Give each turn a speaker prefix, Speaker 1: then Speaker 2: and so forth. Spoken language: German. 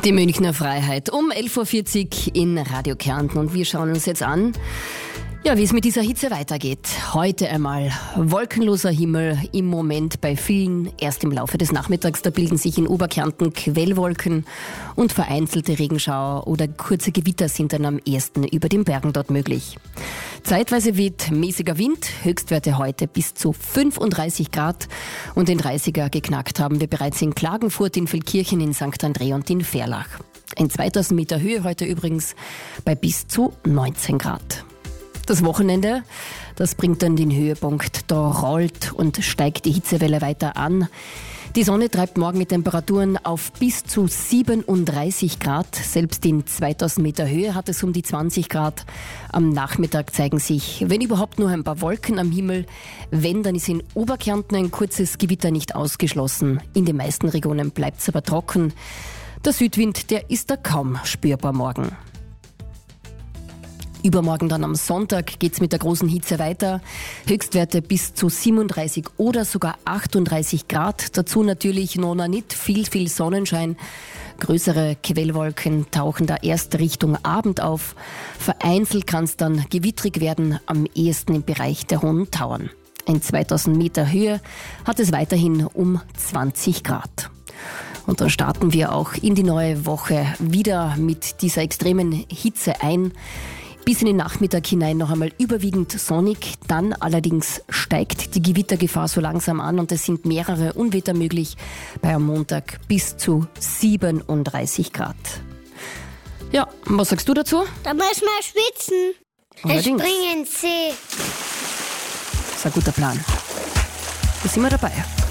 Speaker 1: Die Münchner Freiheit um 11.40 Uhr in Radio Kärnten und wir schauen uns jetzt an, wie es mit dieser Hitze weitergeht. Heute einmal wolkenloser Himmel im Moment bei vielen. Erst im Laufe des Nachmittags, da bilden sich in Oberkärnten Quellwolken und vereinzelte Regenschauer oder kurze Gewitter sind dann am ersten über den Bergen dort möglich. Zeitweise weht mäßiger Wind, Höchstwerte heute bis zu 35 Grad und den 30er geknackt haben wir bereits in Klagenfurt, in Feldkirchen, in St. André und in Verlach. In 2000 Meter Höhe heute übrigens bei bis zu 19 Grad. Das Wochenende, das bringt dann den Höhepunkt. Da rollt und steigt die Hitzewelle weiter an. Die Sonne treibt morgen mit Temperaturen auf bis zu 37 Grad. Selbst in 2000 Meter Höhe hat es um die 20 Grad. Am Nachmittag zeigen sich, wenn überhaupt, nur ein paar Wolken am Himmel. Wenn, dann ist in Oberkärnten ein kurzes Gewitter nicht ausgeschlossen. In den meisten Regionen bleibt es aber trocken. Der Südwind, der ist da kaum spürbar morgen. Übermorgen dann am Sonntag geht's mit der großen Hitze weiter. Höchstwerte bis zu 37 oder sogar 38 Grad. Dazu natürlich noch nicht viel Sonnenschein. Größere Quellwolken tauchen da erst Richtung Abend auf. Vereinzelt kann es dann gewittrig werden, am ehesten im Bereich der Hohen Tauern. In 2000 Meter Höhe hat es weiterhin um 20 Grad. Und dann starten wir auch in die neue Woche wieder mit dieser extremen Hitze ein. Bis in den Nachmittag hinein noch einmal überwiegend sonnig, dann allerdings steigt die Gewittergefahr so langsam an und es sind mehrere Unwetter möglich, bei am Montag bis zu 37 Grad. Ja, was sagst du dazu?
Speaker 2: Da muss man schwitzen.
Speaker 1: Allerdings.
Speaker 2: Ich springe in den See.
Speaker 1: Das ist ein guter Plan. Da sind wir dabei.